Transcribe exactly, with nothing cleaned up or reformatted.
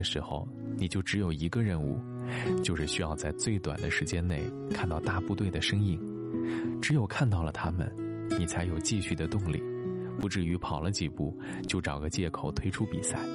时候，你就只有一个任务，就是需要在最短的时间内看到大部队的身影。只有看到了他们，你才有继续的动力，不至于跑了几步就找个借口退出比赛。